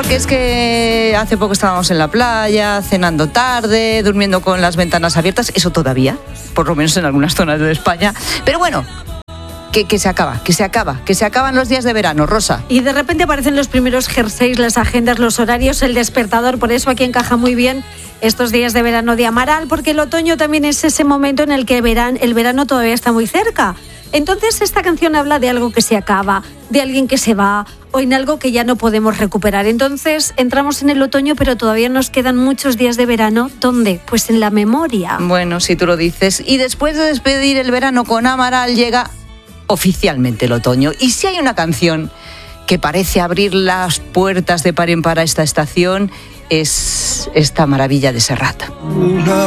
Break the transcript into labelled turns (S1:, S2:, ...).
S1: porque es que hace poco estábamos en la playa, cenando tarde, durmiendo con las ventanas abiertas, eso todavía, por lo menos en algunas zonas de España. Pero bueno, que se acaban los días de verano, Rosa.
S2: Y de repente aparecen los primeros jerseys, las agendas, los horarios, el despertador. Por eso aquí encaja muy bien estos días de verano de Amaral, porque el otoño también es ese momento en el que el verano todavía está muy cerca. Entonces esta canción habla de algo que se acaba, de alguien que se va o en algo que ya no podemos recuperar. Entonces entramos en el otoño, pero todavía nos quedan muchos días de verano. ¿Dónde? Pues en la memoria.
S1: Bueno, si tú lo dices. Y después de despedir el verano con Amaral llega oficialmente el otoño. Y si hay una canción que parece abrir las puertas de par en par a esta estación, es esta maravilla de Serrat.
S3: Una